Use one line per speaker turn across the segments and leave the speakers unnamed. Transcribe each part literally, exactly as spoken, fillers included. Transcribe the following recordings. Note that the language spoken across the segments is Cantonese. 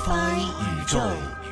Sci-Fi 宇宙。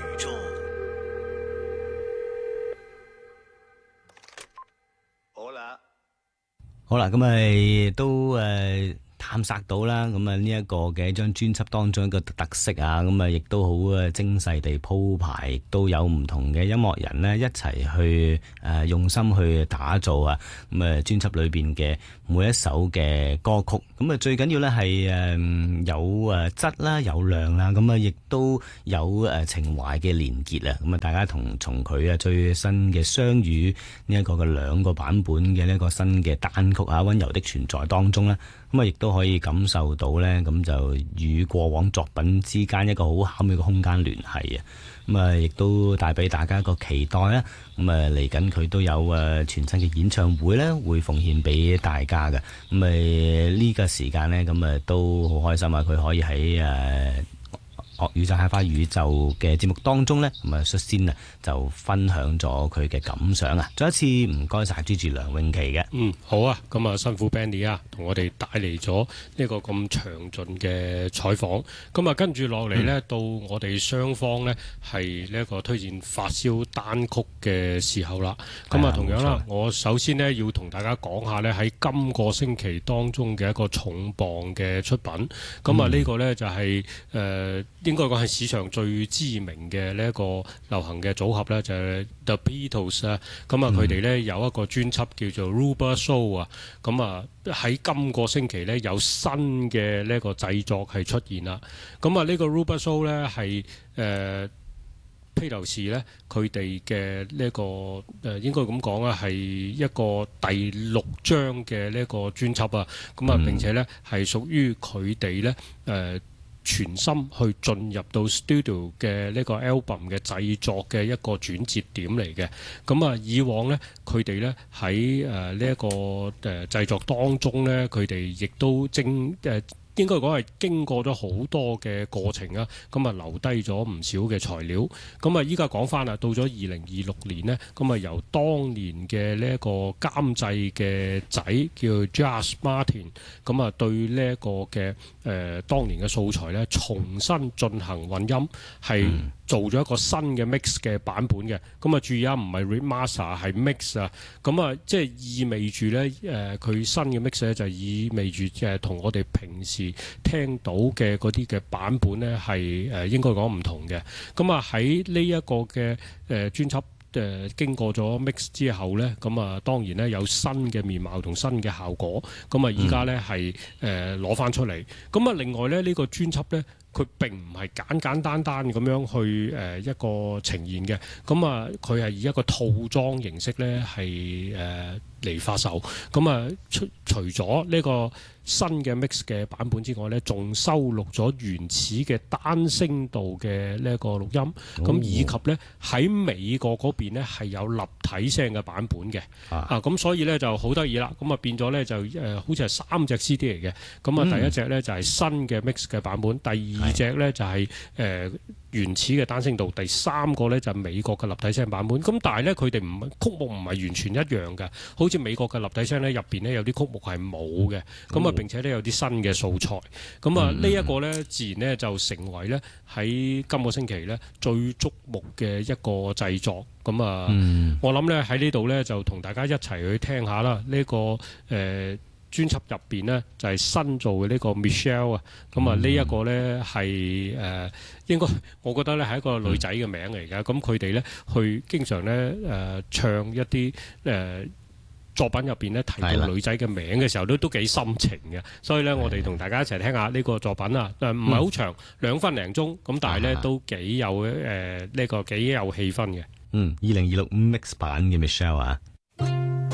好啦，
好啦，咁咪都誒探索到啦，咁啊呢一個嘅一張專輯當中一個特色啊，咁啊亦都好誒精細地鋪排，亦都有唔同嘅音樂人呢一齊去誒用心去打造啊，咁啊專輯裏邊嘅每一首嘅歌曲，咁啊最緊要呢係誒有誒質啦，有量啦，咁啊亦都有誒情懷嘅連結啊，咁啊大家同從佢啊最新嘅雙語呢一個嘅兩個版本嘅呢一個新嘅單曲啊，溫柔的存在當中呢，咁啊亦都可以感受到呢，咁就與過往作品之間一個好巧妙嘅空間聯繫啊，咁啊亦都帶俾大家一個期待啦。咁啊嚟緊佢都有誒全新嘅演唱會咧，會奉獻俾大家嘅。咁啊呢個時間呢，咁啊都好開心啊！佢可以喺誒樂宇宙 Hi-Fi 宇宙嘅節目當中呢，咁啊率先啊就分享咗佢嘅感想啊！再一次唔該晒 Gigi 梁詠琪嘅。
嗯，好啊，咁啊辛苦 Benny 啊，同我哋帶嚟咗呢個咁詳盡嘅採訪。咁啊跟住落嚟呢，嗯、到我哋雙方呢係呢一個推薦發燒單曲嘅時候啦。咁啊同樣啦，我首先呢要同大家講下呢，喺今個星期當中嘅一個重磅嘅出品。咁啊呢個呢就係、是、誒。呃應該講係史上最知名嘅呢一個流行嘅組合咧，就係 The Beatles 啊。咁啊，佢哋咧有一個專輯叫做 Rubber Soul 啊。咁啊，喺今個星期咧有新嘅呢一個製作係出現啦。咁啊，呢個 Rubber Soul 咧係誒披頭士咧佢哋嘅呢個誒、呃、應該咁講啊，係一個第六張嘅呢個專輯啊。咁啊，並且咧係屬於佢哋咧誒。呃全心去進入到 studio 嘅呢個 album 嘅製作嘅一個轉折點嚟嘅。咁啊，以往呢，佢哋呢喺誒呢一個誒、呃、製作當中呢，佢哋亦都精誒。呃應該講係經過咗好多嘅過程啊，咁啊留低咗唔少嘅材料。咁啊依家講翻啦，到咗二零二六年呢，咁啊由當年嘅呢一個監製嘅仔叫 George Martin， 咁啊對呢一個嘅誒、呃、當年嘅素材呢重新進行混音，係做咗一個新嘅 mix 嘅版本嘅。咁啊注意啊，唔係 remaster 係 mix 啊。咁啊即係意味住呢，誒佢新嘅 mix 咧就意味住誒同我哋平時聽到嘅嗰啲嘅版本呢係誒應該講唔同嘅。咁啊喺呢一個嘅誒專輯誒經過咗 mix 之後呢，咁啊當然呢有新嘅面貌同新嘅效果。咁啊依家呢係誒攞翻出嚟。咁啊另外呢，呢個專輯呢，佢並唔係簡簡單單咁樣去誒一個呈現嘅。咁啊佢係以一個套裝形式呢係誒嚟發售。咁啊除除咗呢個新嘅 mix 嘅版本之外呢，仲收錄咗原始嘅單聲道嘅呢一個錄音，咁、哦、以及呢喺美國嗰邊呢係有立體聲嘅版本嘅。啊，咁、啊、所以呢就好得意啦。咁啊變咗呢，就誒、呃、好似係三隻 C D 嚟嘅。咁啊第一隻呢就係、是、新嘅 mix 嘅版本，第二隻呢就係、是、誒。呃原始嘅單聲道，第三個呢就係美國嘅立體聲版本。咁但係呢，佢哋唔曲目唔係完全一樣嘅，好似美國嘅立體聲呢入邊呢有啲曲目係冇嘅，咁啊並且呢有啲新嘅素材。咁啊呢一個呢自然呢就成為呢喺今個星期呢最矚目嘅一個製作。咁啊，嗯、我諗呢喺呢度呢就同大家一齊去聽下啦。呢、這個誒。呃專輯入邊呢，就係、是、新做嘅呢個 Michelle 啊，咁啊呢一個呢，係、呃、誒應該我覺得呢係一個女仔嘅名嚟㗎。咁佢哋呢，去經常呢誒、呃、唱一啲誒、呃、作品入邊呢，提到女仔嘅名嘅時候都都幾深情嘅。所以呢，我哋同大家一齊聽下呢個作品啊，誒唔係好長，兩、嗯、分零鐘，咁但係呢，都幾有誒呢、呃這個幾有氣氛嘅。
嗯，二零二六 mix 版嘅 Michelle 啊。